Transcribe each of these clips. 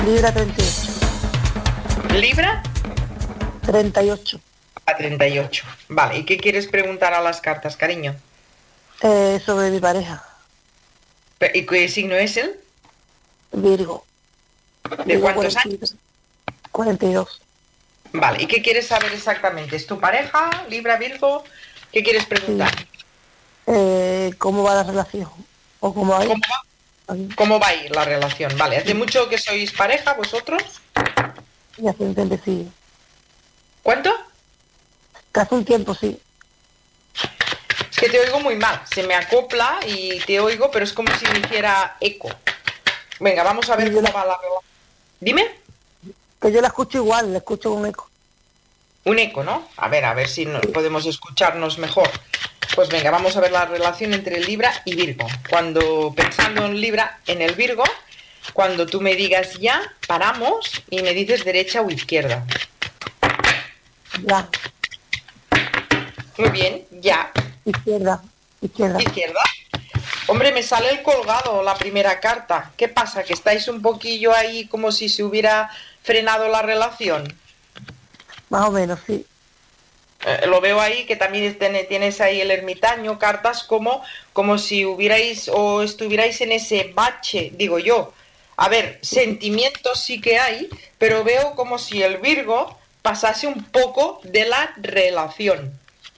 Libra 38. ¿Libra? 38. A 38. Vale, ¿y qué quieres preguntar a las cartas, cariño? Sobre mi pareja, ¿Y qué signo es él? Virgo. ¿De Virgo cuántos 42. años? 42. Vale, ¿y qué quieres saber exactamente? ¿Es tu pareja, Libra, Virgo? ¿Qué quieres Sí. preguntar? ¿Cómo va la relación? ¿O cómo va a ir? ¿Cómo va? ¿Cómo va a ir la relación? Vale, ¿hace mucho que sois pareja vosotros? Y hace un tiempo, sí. ¿Cuánto? Que hace un tiempo, sí. Es que te oigo muy mal, se me acopla y te oigo, pero es como si me hiciera eco. Venga, vamos a ver Sí, cómo va la relación. Dime. Que yo la escucho igual, la escucho con eco. Un eco, ¿no? A ver si podemos escucharnos mejor. Pues venga, vamos a ver la relación entre Libra y Virgo. Cuando, pensando en Libra, en el Virgo, cuando tú me digas ya, paramos y me dices derecha o izquierda. Ya, Muy bien, ya. izquierda. Izquierda. Hombre, me sale el colgado, la primera carta. ¿Qué pasa? ¿Que estáis un poquillo ahí como si se hubiera frenado la relación? Más o menos, sí. Lo veo ahí que también tienes ahí el ermitaño, cartas como si hubierais o estuvierais en ese bache, digo yo. A ver, sentimientos sí que hay, pero veo como si el Virgo pasase un poco de la relación.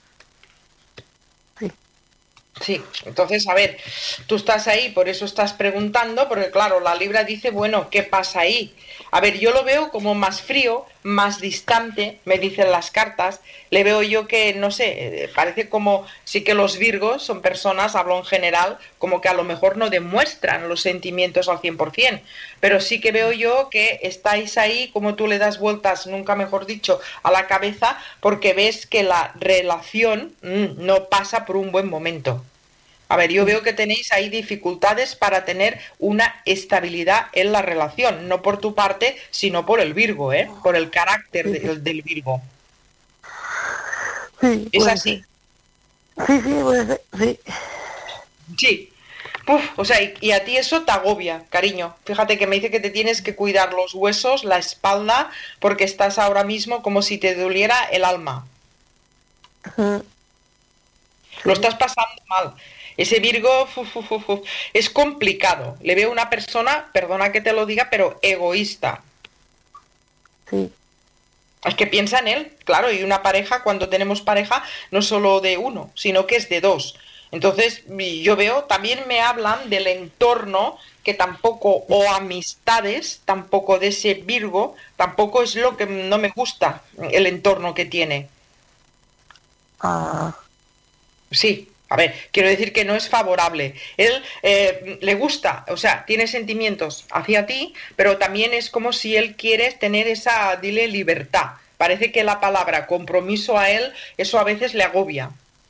Sí. Sí, entonces, a ver, tú estás ahí, por eso estás preguntando, porque claro, la Libra dice, bueno, ¿qué pasa ahí? A ver, yo lo veo como más frío, más distante, me dicen las cartas, le veo yo que, no sé, parece como, sí que los Virgos son personas, hablo en general, como que a lo mejor no demuestran los sentimientos al 100%, pero sí que veo yo que estáis ahí, como tú le das vueltas, nunca mejor dicho, a la cabeza, porque ves que la relación no pasa por un buen momento. A ver, yo veo que tenéis ahí dificultades para tener una estabilidad en la relación, no por tu parte, sino por el Virgo, ¿eh? Por el carácter Sí, del Virgo. sí, ¿Es puede así? ser. Sí, puede ser, sí. Sí. Uf, o sea, y a ti eso te agobia, cariño. Fíjate que me dice que te tienes que cuidar los huesos, la espalda, porque estás ahora mismo como si te doliera el alma. Lo Sí, estás pasando mal. Ese Virgo es complicado. Le veo una persona, perdona que te lo diga, pero egoísta. sí. Es que piensa en él, claro, y una pareja, cuando tenemos pareja, no solo de uno, sino que es de dos. Entonces, yo veo, también me hablan del entorno, que tampoco, o amistades, tampoco de ese Virgo, tampoco es lo que no me gusta, el entorno que tiene. Ah, Sí, a ver, quiero decir que no es favorable. Él le gusta, o sea, tiene sentimientos hacia ti, pero también es como si él quiere tener esa, dile, libertad. Parece que la palabra compromiso a él, eso a veces le agobia.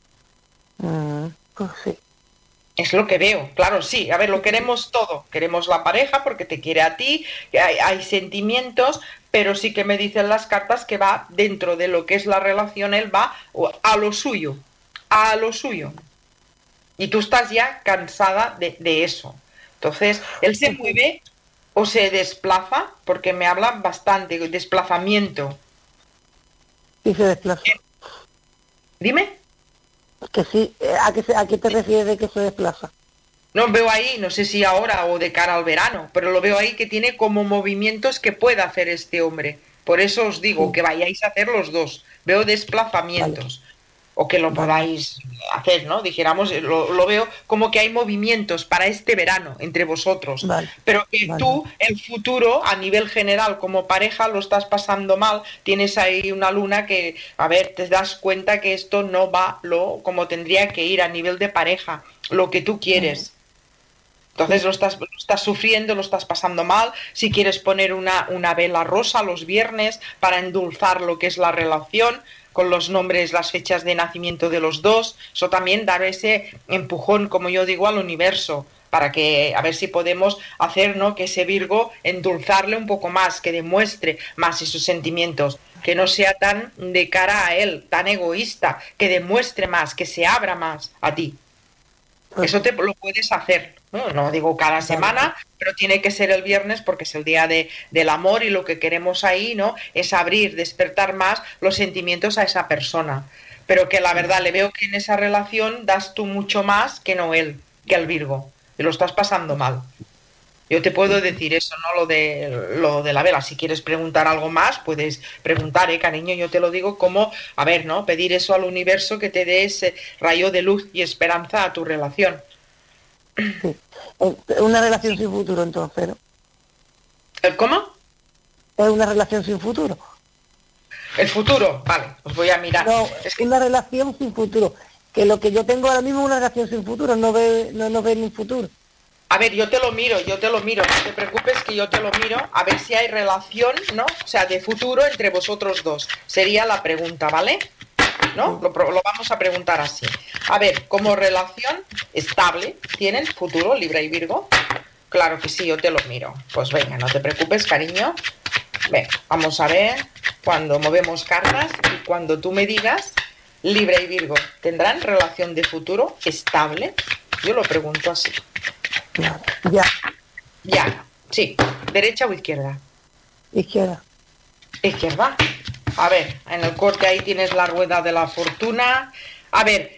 pues sí. Es lo que veo, claro, sí. A ver, lo queremos todo. Queremos la pareja porque te quiere a ti, hay sentimientos, pero sí que me dicen las cartas que va dentro de lo que es la relación, él va a lo suyo, a lo suyo. Y tú estás ya cansada de eso. Entonces, él se Pues sí. mueve o se desplaza, porque me hablan bastante, desplazamiento. Y se desplaza. Dime, Que sí, ¿a qué te refieres de que se desplaza? no veo ahí, no sé si ahora o de cara al verano, pero lo veo ahí que tiene como movimientos que puede hacer este hombre. Por eso os digo Sí, que vayáis a hacer los dos. Veo vale, desplazamientos. O que lo vale, podáis hacer, ¿no? Dijéramos, lo veo como que hay movimientos para este verano entre vosotros, vale, pero que vale, vale. tú, el futuro, a nivel general, como pareja, lo estás pasando mal, tienes ahí una luna que, a ver, te das cuenta que esto no va como tendría que ir a nivel de pareja, lo que tú Mm, quieres. Entonces sí, lo estás sufriendo, lo estás pasando mal. Si quieres poner una vela rosa los viernes para endulzar lo que es la relación, con los nombres, las fechas de nacimiento de los dos, eso también dar ese empujón, como yo digo, al universo, para que a ver si podemos hacer, ¿no?, que ese Virgo endulzarle un poco más, que demuestre más esos sentimientos, que no sea tan de cara a él, tan egoísta, que demuestre más, que se abra más a ti. pues Eso sí. te lo puedes hacer. No digo cada Vale, semana, pero tiene que ser el viernes porque es el día del amor y lo que queremos ahí, ¿no? Es abrir, despertar más los sentimientos a esa persona. Pero que la verdad vale. le veo que en esa relación das tú mucho más que no él, que el Virgo. Y lo estás pasando mal. Yo te puedo Ujú. decir eso, ¿no? Lo de la vela. Si quieres preguntar algo más, puedes preguntar, cariño. Yo te lo digo como, a ver, ¿no? Pedir eso al universo que te dé ese rayo de luz y esperanza a tu relación. Sí. Es una relación sin futuro, entonces, ¿no? ¿El cómo? Es una relación sin futuro. El futuro, vale, os voy a mirar. No, Es que, una relación sin futuro. Que lo que yo tengo ahora mismo es una relación sin futuro, no ve ni futuro. a ver, yo te lo miro, no te preocupes que yo te lo miro, a ver si hay relación, ¿no? O sea, de futuro entre vosotros dos. Sería la pregunta, ¿vale? ¿No? Sí. Lo vamos a preguntar así. A ver, como relación estable, ¿tienen futuro Libra y Virgo? Claro que sí, yo te lo miro. Pues venga, no te preocupes, cariño. Venga, vamos a ver cuando movemos cartas y cuando tú me digas, Libra y Virgo, ¿tendrán relación de futuro estable? Yo lo pregunto así. Vale. Ya, Ya, sí. ¿Derecha o izquierda? izquierda. Izquierda. A ver, en el corte ahí tienes la rueda de la fortuna. A ver,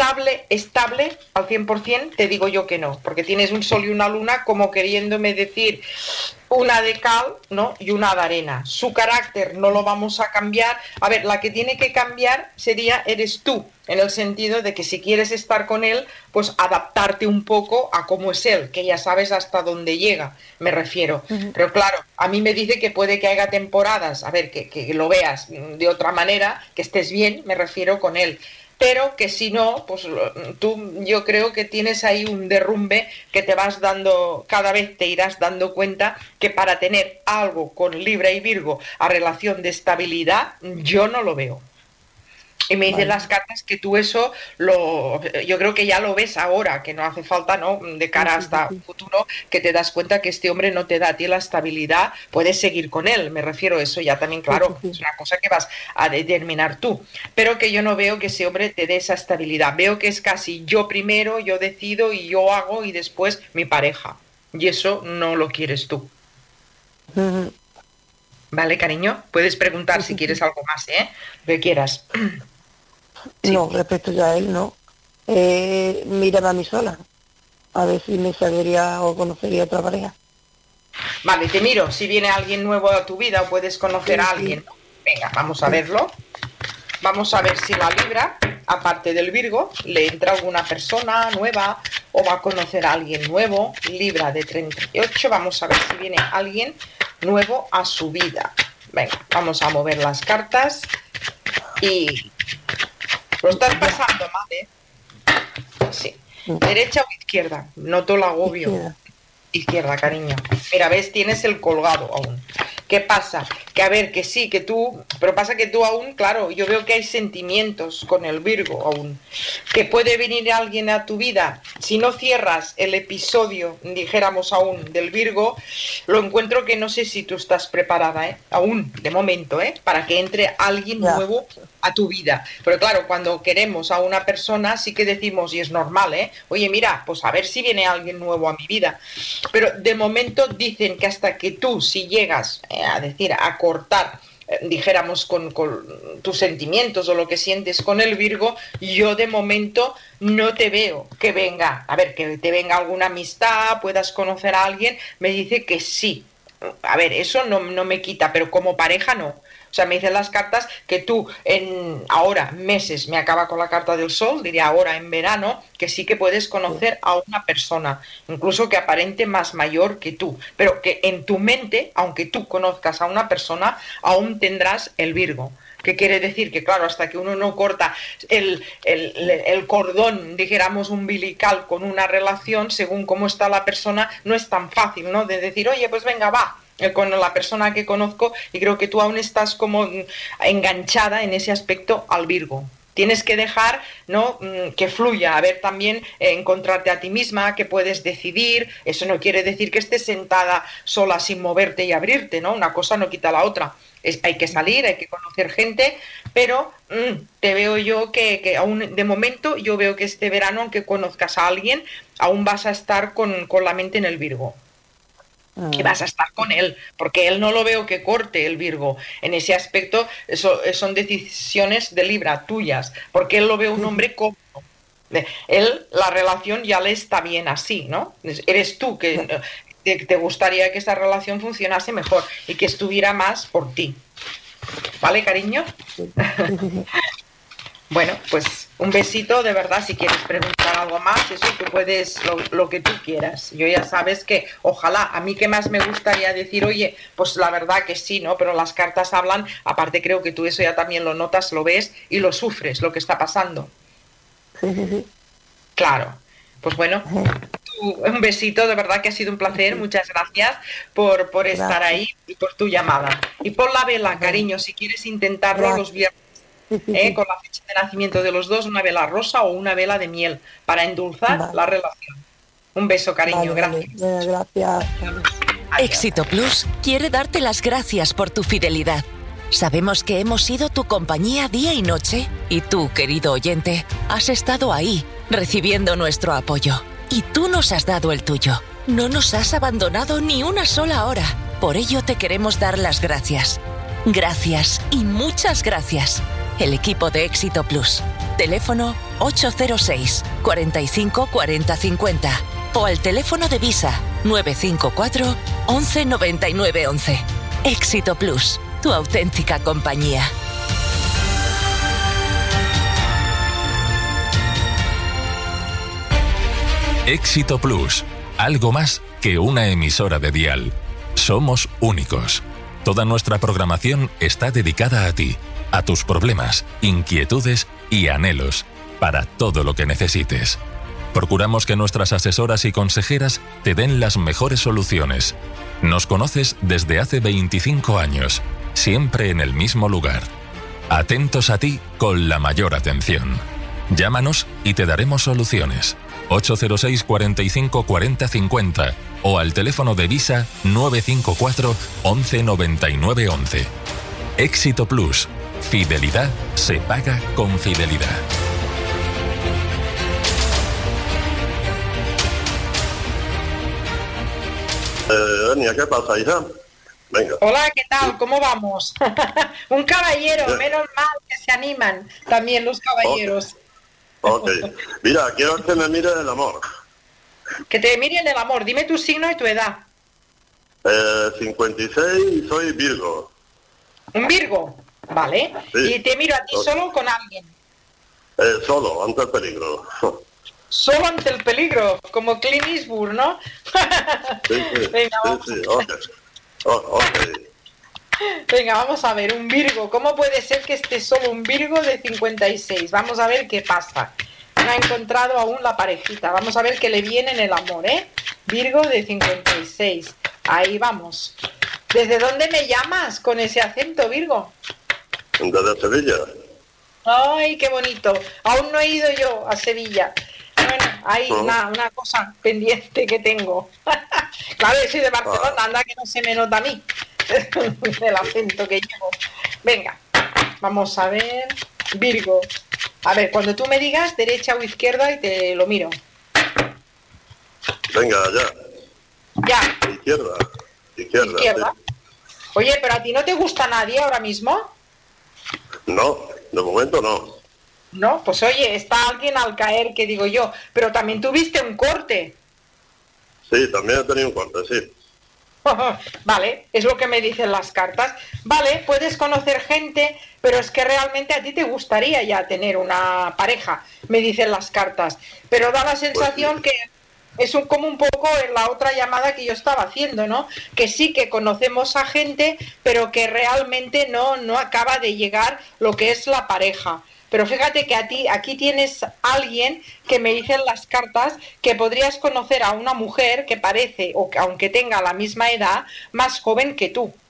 estable al 100%, te digo yo que no, porque tienes un sol y una luna como queriéndome decir una de cal, ¿no? Y una de arena. Su carácter no lo vamos a cambiar. A ver, la que tiene que cambiar eres tú, en el sentido de que si quieres estar con él, pues adaptarte un poco a cómo es él, que ya sabes hasta dónde llega, me refiero. Ujú. Pero claro, a mí me dice que puede que haya temporadas, a ver, que lo veas de otra manera, que estés bien, me refiero con él, pero que si no, pues tú yo creo que tienes ahí un derrumbe que te vas dando, cada vez te irás dando cuenta que para tener algo con Libra y Virgo a relación de estabilidad, yo no lo veo. Y me dicen Vale. las cartas que tú eso yo creo que ya lo ves ahora, que no hace falta, ¿no? De Sí, cara sí, sí, hasta sí. futuro, que te das cuenta que este hombre no te da a ti la estabilidad, puedes seguir con él, me refiero a eso ya también, Sí, sí, claro, sí. es una cosa que vas a determinar tú, pero que yo no veo que ese hombre te dé esa estabilidad, veo que es casi yo primero, yo decido y yo hago y después mi pareja, y eso no lo quieres tú. Ujú. ¿Vale, cariño? Puedes preguntar Sí, si sí, quieres sí. algo más, ¿eh? Lo que quieras. Sí. No, respecto ya a él, no. Mírame a mí sola. A ver si me saldría o conocería otra pareja. Vale, te miro si viene alguien nuevo a tu vida o puedes conocer Sí, a sí, alguien. Venga, vamos a sí. verlo. Vamos a ver si la Libra, aparte del Virgo, le entra alguna persona nueva o va a conocer a alguien nuevo. Libra de 38, vamos a ver si viene alguien nuevo a su vida. Venga, vamos a mover las cartas y lo estás Ya, pasando mal, ¿eh? Sí. mm, ¿Derecha o izquierda? Noto el agobio. izquierda. Izquierda, cariño. Mira, ves, tienes el colgado aún. ¿Qué pasa? Que a ver, que sí, que tú, pero pasa que tú aún, claro, yo veo que hay sentimientos con el Virgo aún. Que puede venir alguien a tu vida. Si no cierras el episodio, dijéramos aún, del Virgo, lo encuentro que no sé si tú estás preparada, ¿eh? Aún, de momento, ¿eh? Para que entre alguien Ya, nuevo a tu vida. Pero claro, cuando queremos a una persona sí que decimos, y es normal, ¿eh? Oye, mira, pues a ver si viene alguien nuevo a mi vida. Pero de momento dicen que hasta que tú, si llegas a decir, a cortar, dijéramos, con tus sentimientos o lo que sientes con el Virgo, yo de momento no te veo que venga, a ver, que te venga alguna amistad, puedas conocer a alguien, me dice que sí. A ver, eso no me quita, pero como pareja no. O sea, me dicen las cartas que tú en ahora, meses, me acaba con la carta del sol, diría ahora en verano, que sí que puedes sí. conocer a una persona, incluso que aparente más mayor que tú, pero que en tu mente, aunque tú conozcas a una persona, aún tendrás el Virgo. ¿Qué quiere decir? Que claro, hasta que uno no corta el cordón, dijéramos, umbilical con una relación, según cómo está la persona, no es tan fácil, ¿no? De decir, oye, pues venga, va, con la persona que conozco y creo que tú aún estás como enganchada en ese aspecto al Virgo. Tienes que dejar, ¿no?, que fluya, a ver también encontrarte a ti misma, que puedes decidir. Eso no quiere decir que estés sentada sola sin moverte y abrirte, ¿no? Una cosa no quita la otra. Hay que salir, hay que conocer gente, pero te veo yo que aún de momento yo veo que este verano, aunque conozcas a alguien, aún vas a estar con la mente en el Virgo. Que vas a estar con él, porque él no lo veo que corte el Virgo. En ese aspecto son decisiones de Libra, tuyas, porque él lo ve un hombre cómodo. Él, la relación ya le está bien así, ¿no? Eres tú que te gustaría que esa relación funcionase mejor y que estuviera más por ti. ¿Vale, cariño? Bueno, pues un besito, de verdad. Si quieres preguntar algo más, eso tú puedes, lo que tú quieras. Yo ya sabes que, ojalá, a mí que más me gustaría decir, oye, pues la verdad que sí, ¿no? Pero las cartas hablan, aparte creo que tú eso ya también lo notas, lo ves y lo sufres, lo que está pasando. Claro. Pues bueno, un besito, de verdad que ha sido un placer. Muchas gracias por estar ahí y por tu llamada. Y pon la vela, cariño, si quieres intentarlo los viernes. Con la fecha de nacimiento de los dos, una vela rosa o una vela de miel para endulzar la relación. Un beso, cariño, gracias. Gracias. Éxito Plus quiere darte las gracias por tu fidelidad. Sabemos que hemos sido tu compañía día y noche y tú, querido oyente, has estado ahí, recibiendo nuestro apoyo. Y tú nos has dado el tuyo. No nos has abandonado ni una sola hora. Por ello te queremos dar las gracias. Gracias y muchas gracias. El equipo de Éxito Plus. Teléfono 806 45 40 50 o al teléfono de Visa 954 11 99 11. Éxito Plus, tu auténtica compañía. Éxito Plus, algo más que una emisora de dial. Somos únicos. Toda nuestra programación está dedicada a ti, a tus problemas, inquietudes y anhelos, para todo lo que necesites. Procuramos que nuestras asesoras y consejeras te den las mejores soluciones. Nos conoces desde hace 25 años, siempre en el mismo lugar. Atentos a ti con la mayor atención. Llámanos y te daremos soluciones. 806 45 40 50 o al teléfono de Visa 954 11 99 11. Éxito Plus. Fidelidad se paga con fidelidad. Ania, ¿qué pasa, hija? Venga. Hola, ¿qué tal? ¿Cómo vamos? Un caballero, menos mal que se animan también los caballeros. Ok. Mira, quiero que me mire el amor. Que te miren el amor. Dime tu signo y tu edad. 56 y soy Virgo. ¿Un Virgo? Vale. Sí. Y te miro a ti solo o con alguien. Solo, ante el peligro. Solo ante el peligro, como Clint Eastwood, ¿no? Sí, sí. Venga, vamos. Sí, ok. Ok. Venga, vamos a ver, un Virgo. ¿Cómo puede ser que esté solo un Virgo de 56? Vamos a ver qué pasa. No ha encontrado aún la parejita. Vamos a ver qué le viene en el amor, ¿eh? Virgo de 56. Ahí vamos. ¿Desde dónde me llamas con ese acento, Virgo? Desde Sevilla. Ay, qué bonito. Aún no he ido yo a Sevilla. Bueno, hay una cosa pendiente que tengo. Claro, yo soy de Barcelona, anda que no se me nota a mí el acento que llevo. Venga, vamos a ver. Virgo. A ver, cuando tú me digas derecha o izquierda y te lo miro. Venga, ya. Ya. Izquierda. Sí. Oye, pero ¿a ti no te gusta nadie ahora mismo? No, de momento no. No, pues oye, está alguien al caer, que digo yo, pero también tuviste un corte. Sí, también he tenido un corte, sí. Vale, es lo que me dicen las cartas. Vale, puedes conocer gente, pero es que realmente a ti te gustaría ya tener una pareja, me dicen las cartas. Pero da la sensación que es como un poco en la otra llamada que yo estaba haciendo, ¿no? Que sí que conocemos a gente, pero que realmente no acaba de llegar lo que es la pareja. Pero fíjate que aquí tienes a alguien que me dicen las cartas que podrías conocer a una mujer que parece, o que aunque tenga la misma edad, más joven que tú.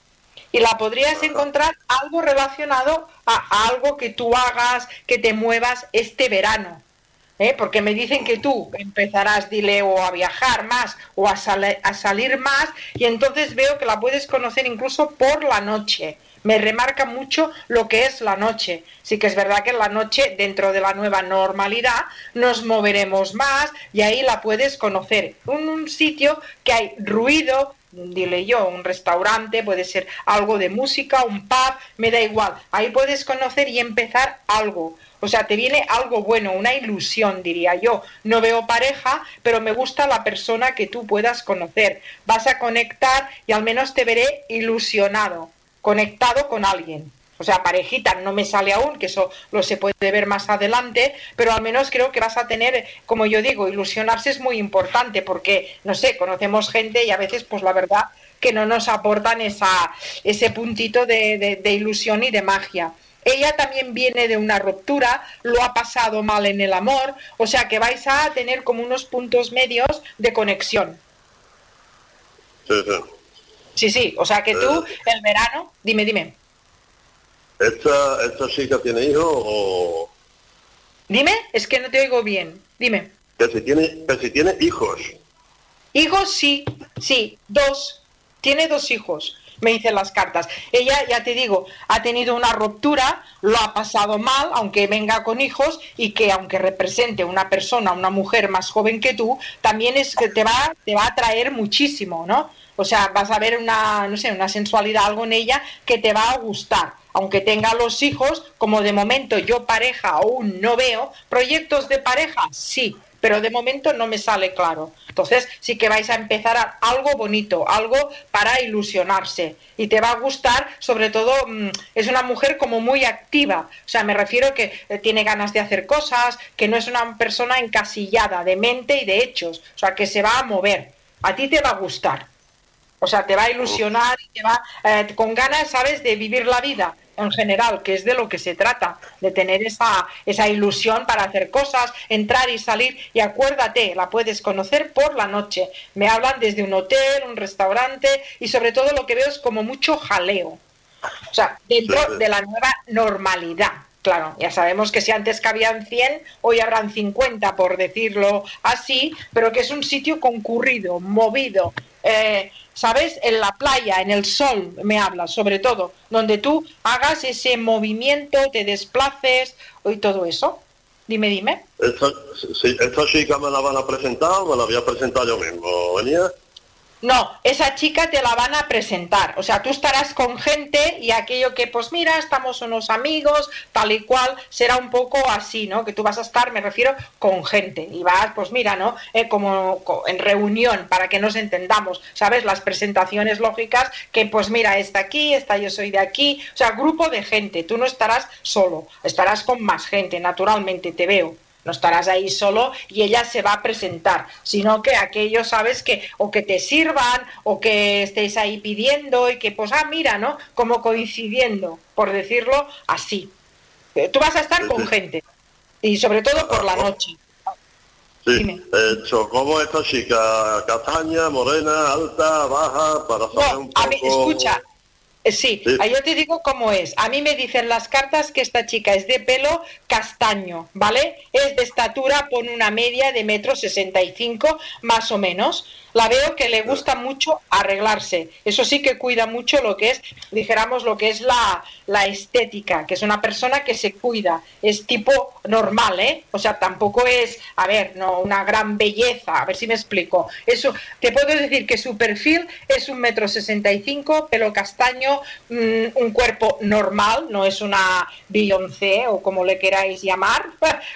y la podrías encontrar algo relacionado a algo que tú hagas, que te muevas este verano. Porque me dicen que tú empezarás, dile, o a viajar más o a salir más, y entonces veo que la puedes conocer incluso por la noche. Me remarca mucho lo que es la noche. Sí que es verdad que en la noche, dentro de la nueva normalidad, nos moveremos más y ahí la puedes conocer. Un sitio que hay ruido, dile yo, un restaurante, puede ser algo de música, un pub, me da igual. Ahí puedes conocer y empezar algo. O sea, te viene algo bueno, una ilusión, diría yo. No veo pareja, pero me gusta la persona que tú puedas conocer. Vas a conectar y al menos te veré ilusionado, conectado con alguien. O sea, parejita no me sale aún, que eso lo se puede ver más adelante, pero al menos creo que vas a tener, como yo digo, ilusionarse es muy importante porque, no sé, conocemos gente y a veces, pues la verdad, que no nos aportan ese puntito de ilusión y de magia. Ella también viene de una ruptura, lo ha pasado mal en el amor, o sea que vais a tener como unos puntos medios de conexión. Sí. Sí, o sea que tú, el verano, dime. ¿Esta chica tiene hijos o...? Dime, es que no te oigo bien, dime. Que si tiene hijos. Hijos, sí, 2, tiene 2 hijos. Me dicen las cartas. Ella, ya te digo, ha tenido una ruptura, lo ha pasado mal, aunque venga con hijos, y que aunque represente una persona, una mujer más joven que tú, también es que te va a atraer muchísimo, ¿no? O sea, vas a ver una sensualidad, algo en ella que te va a gustar. Aunque tenga los hijos, como de momento yo pareja aún no veo, proyectos de pareja, sí, pero de momento no me sale claro. Entonces sí que vais a empezar algo bonito, algo para ilusionarse, y te va a gustar. Sobre todo es una mujer como muy activa, o sea, me refiero que tiene ganas de hacer cosas, que no es una persona encasillada de mente y de hechos, o sea, que se va a mover. A ti te va a gustar, o sea, te va a ilusionar y te va con ganas, ¿sabes?, de vivir la vida en general, que es de lo que se trata, de tener esa ilusión para hacer cosas, entrar y salir. Y acuérdate, la puedes conocer por la noche. Me hablan desde un hotel, un restaurante, y sobre todo lo que veo es como mucho jaleo. O sea, dentro de la nueva normalidad. Claro, ya sabemos que si antes cabían 100, hoy habrán 50, por decirlo así, pero que es un sitio concurrido, movido, ¿sabes? En la playa, en el sol, me hablas, sobre todo, donde tú hagas ese movimiento, te desplaces y todo eso. Dime. ¿Esta chica me la van a presentar o me la voy a presentar yo mismo? ¿Venía? No, esa chica te la van a presentar. O sea, tú estarás con gente y aquello que, pues mira, estamos unos amigos, tal y cual, será un poco así, ¿no? Que tú vas a estar, me refiero, con gente. Y vas, pues mira, ¿no? Como en reunión, para que nos entendamos, ¿sabes? Las presentaciones lógicas, que pues mira, esta aquí, esta yo soy de aquí. O sea, grupo de gente. Tú no estarás solo, estarás con más gente, naturalmente, te veo. No estarás ahí solo y ella se va a presentar, sino que aquellos, sabes, que o que te sirvan o que estéis ahí pidiendo y que pues, mira, ¿no? Como coincidiendo, por decirlo así. Tú vas a estar con gente y sobre todo por la noche. Sí, ¿cómo esta chica? ¿Castaña, morena, alta, baja? Para saber un poco... A mí, escucha... Sí, yo te digo cómo es. A mí me dicen las cartas que esta chica es de pelo castaño, ¿vale? Es de estatura, pone una media de 1,65 m, más o menos. La veo que le gusta mucho arreglarse. Eso sí que cuida mucho lo que es, dijéramos, lo que es la estética, que es una persona que se cuida. Es tipo normal, ¿eh? O sea, tampoco es, a ver, no una gran belleza, a ver si me explico. Eso, te puedo decir que su perfil es 1,65 m, pelo castaño, un cuerpo normal, no es una Beyoncé o como le queráis llamar.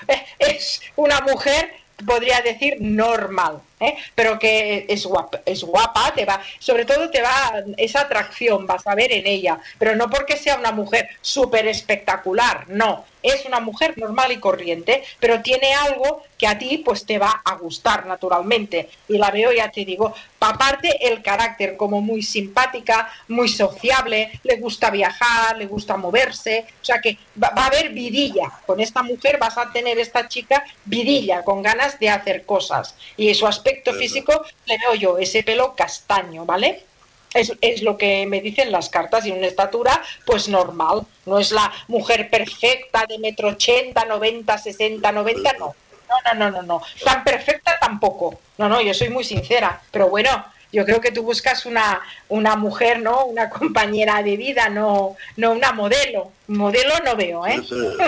Es una mujer, podría decir, normal, pero que es guapa, te va, sobre todo te va esa atracción, vas a ver en ella, pero no porque sea una mujer súper espectacular, no, es una mujer normal y corriente, pero tiene algo que a ti pues te va a gustar naturalmente, y la veo, ya te digo, aparte el carácter como muy simpática, muy sociable, le gusta viajar, le gusta moverse, o sea que va a haber vidilla, con esta mujer vas a tener esta chica vidilla, con ganas de hacer cosas, y su aspecto físico le veo yo, ese pelo castaño, ¿vale? Es lo que me dicen las cartas, y una estatura pues normal, no es la mujer perfecta de 1,80 m, 90, 60, 90, no. No, tan perfecta tampoco. No, yo soy muy sincera, pero bueno, yo creo que tú buscas una mujer, ¿no? Una compañera de vida, no una modelo. Modelo no veo, ¿eh?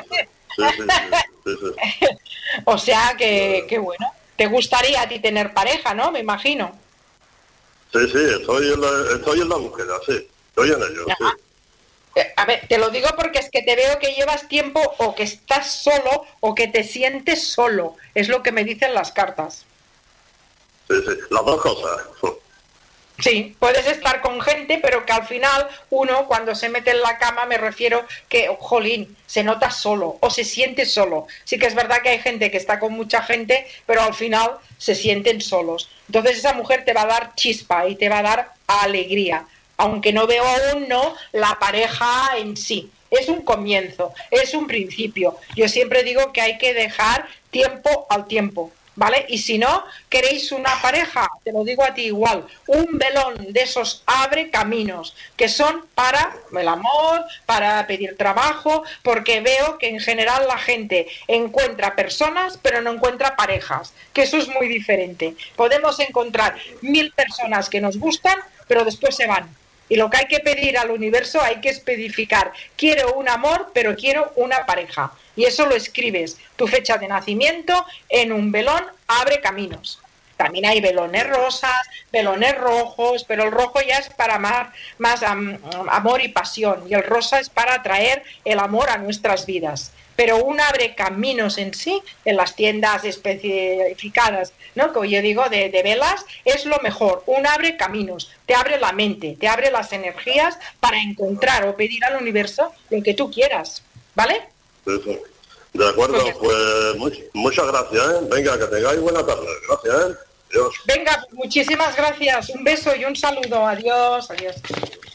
Sí. O sea que bueno, te gustaría a ti tener pareja, ¿no? Me imagino. Sí, estoy en la búsqueda, sí. Estoy en ello, sí. A ver, te lo digo porque es que te veo que llevas tiempo o que estás solo o que te sientes solo. Es lo que me dicen las cartas. Sí, las dos cosas. Sí, puedes estar con gente, pero que al final uno cuando se mete en la cama, me refiero que, jolín, se nota solo o se siente solo. Sí que es verdad que hay gente que está con mucha gente, pero al final se sienten solos. Entonces esa mujer te va a dar chispa y te va a dar alegría, aunque no veo aún la pareja en sí. Es un comienzo, es un principio. Yo siempre digo que hay que dejar tiempo al tiempo, ¿vale? Y si no queréis una pareja, te lo digo a ti igual, un velón de esos abre caminos, que son para el amor, para pedir trabajo, porque veo que en general la gente encuentra personas, pero no encuentra parejas, que eso es muy diferente. Podemos encontrar 1000 personas que nos gustan, pero después se van. Y lo que hay que pedir al universo, hay que especificar, quiero un amor, pero quiero una pareja. Y eso lo escribes, tu fecha de nacimiento, en un velón, abre caminos. También hay velones rosas, velones rojos, pero el rojo ya es para más amor y pasión, y el rosa es para traer el amor a nuestras vidas. Pero un abre caminos en sí, en las tiendas especificadas, ¿no? Como yo digo, de velas, es lo mejor. Un abre caminos, te abre la mente, te abre las energías para encontrar o pedir al universo lo que tú quieras, ¿vale? Sí. De acuerdo, pues muchas gracias, ¿eh? Venga, que tengáis buena tarde. Gracias, ¿eh? Adiós. Venga, muchísimas gracias. Un beso y un saludo. Adiós.